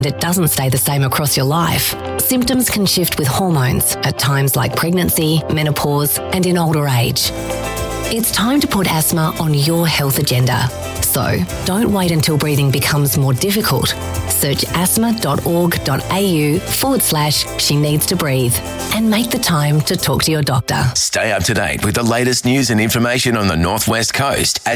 It doesn't stay the same across your life. Symptoms can shift with hormones at times like pregnancy, menopause, and in older age. It's time to put asthma on your health agenda. So don't wait until breathing becomes more difficult. Search asthma.org.au/she needs to breathe and make the time to talk to your doctor. Stay up to date with the latest news and information on the North West Coast at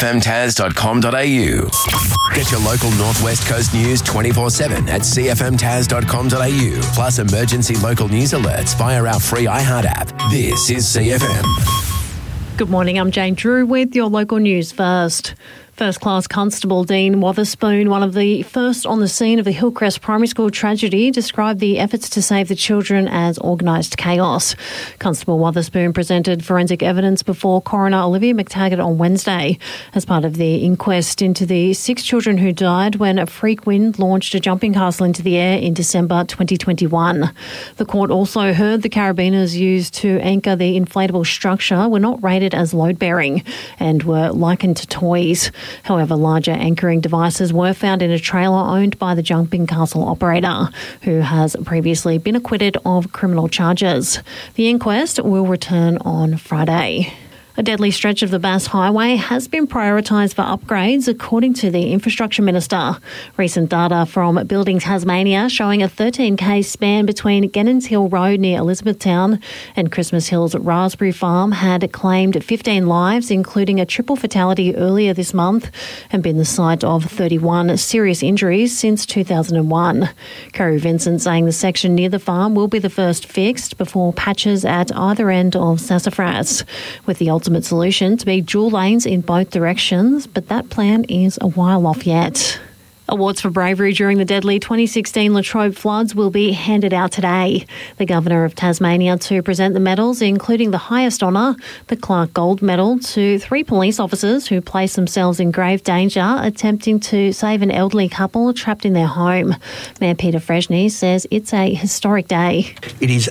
cfmtas.com.au. Get your local North West Coast news 24/7 at cfmtas.com.au. Plus emergency local news alerts via our free iHeart app. This is CFM. Good morning, I'm Jane Drew with your local news first. First-class Constable Dean Wotherspoon, one of the first on the scene of the Hillcrest Primary School tragedy, described the efforts to save the children as organised chaos. Constable Wotherspoon presented forensic evidence before Coroner Olivia McTaggart on Wednesday as part of the inquest into the 6 children who died when a freak wind launched a jumping castle into the air in December 2021. The court also heard the carabiners used to anchor the inflatable structure were not rated as load-bearing and were likened to toys. However, larger anchoring devices were found in a trailer owned by the jumping castle operator, who has previously been acquitted of criminal charges. The inquest will return on Friday. A deadly stretch of the Bass Highway has been prioritised for upgrades, according to the Infrastructure Minister. Recent data from Building Tasmania showing a 13k span between Gennons Hill Road near Elizabethtown and Christmas Hill's Raspberry Farm had claimed 15 lives, including a triple fatality earlier this month, and been the site of 31 serious injuries since 2001. Kerry Vincent saying the section near the farm will be the first fixed before patches at either end of Sassafras, with the ultimate solution to be dual lanes in both directions, but that plan is a while off yet. Awards for bravery during the deadly 2016 Latrobe floods will be handed out today. The Governor of Tasmania to present the medals, including the highest honour, the Clark Gold Medal, to 3 police officers who placed themselves in grave danger attempting to save an elderly couple trapped in their home. Mayor Peter Freshney says it's a historic day. It is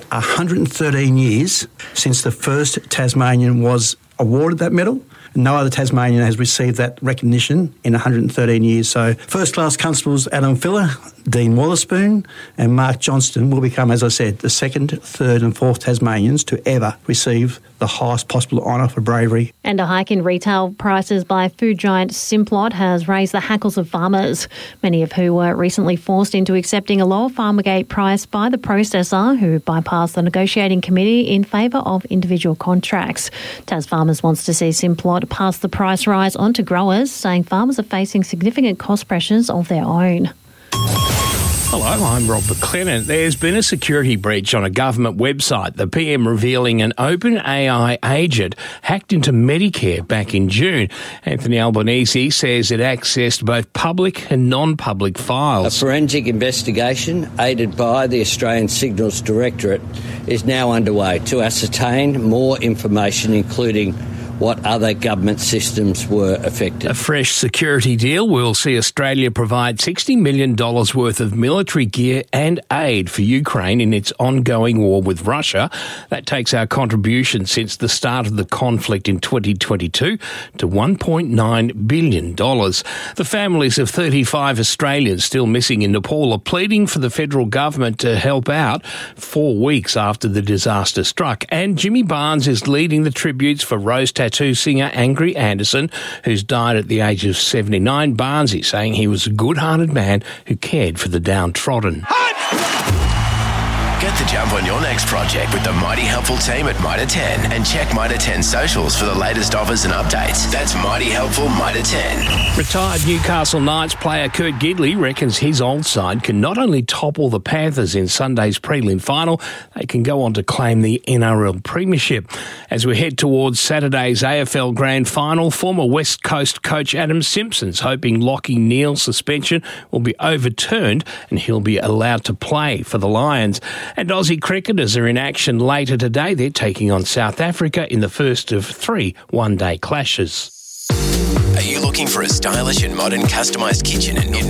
113 years since the first Tasmanian was awarded that medal. No other Tasmanian has received that recognition in 113 years. So first-class constables Adam Filler, Dean Wotherspoon and Mark Johnston will become, as I said, the 2nd, 3rd and 4th Tasmanians to ever receive the highest possible honour for bravery. And a hike in retail prices by food giant Simplot has raised the hackles of farmers, many of who were recently forced into accepting a lower farmer gate price by the processor, who bypassed the negotiating committee in favour of individual contracts. Tas Farmers wants to see Simplot pass the price rise on to growers, saying farmers are facing significant cost pressures of their own. Hello, I'm Rob McLennan. There's been a security breach on a government website, the PM revealing an OpenAI agent hacked into Medicare back in June. Anthony Albanese says it accessed both public and non-public files. A forensic investigation, aided by the Australian Signals Directorate, is now underway to ascertain more information, including what other government systems were affected. A fresh security deal will see Australia provide $60 million worth of military gear and aid for Ukraine in its ongoing war with Russia. That takes our contribution since the start of the conflict in 2022 to $1.9 billion. The families of 35 Australians still missing in Nepal are pleading for the federal government to help out 4 weeks after the disaster struck. And Jimmy Barnes is leading the tributes for Rose Tattoo singer Angry Anderson, who's died at the age of 79. Barnes is saying he was a good-hearted man who cared for the downtrodden. Get the jump on your next project with the Mighty Helpful team at Mitre 10 and check Mitre 10 socials for the latest offers and updates. That's Mighty Helpful Mitre 10. Retired Newcastle Knights player Kurt Gidley reckons his old side can not only topple the Panthers in Sunday's prelim final, they can go on to claim the NRL Premiership. As we head towards Saturday's AFL Grand Final, former West Coast coach Adam Simpson's hoping Lachie Neale's suspension will be overturned and he'll be allowed to play for the Lions. And Aussie cricketers are in action later today. They're taking on South Africa in the first of 3 one-day clashes. Are you looking for a stylish and modern customised kitchen in